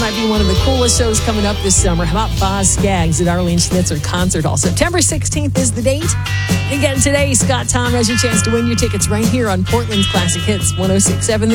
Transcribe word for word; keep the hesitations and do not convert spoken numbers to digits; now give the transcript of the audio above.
might be one of the coolest shows coming up this summer. How about Boz Scaggs at Arlene Schnitzer Concert Hall? September sixteenth is the date. And again, today, Scott Tom has your chance to win your tickets right here on Portland's Classic Hits one oh six point seven.